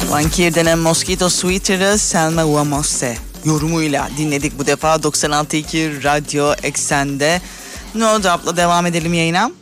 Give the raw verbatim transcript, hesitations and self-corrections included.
Van Kirden'in Mosquito Sweater'ı Selma Uamosse yorumuyla dinledik bu defa doksan altı nokta iki Radyo Eksen'de. No Doubt'la devam edelim yayına.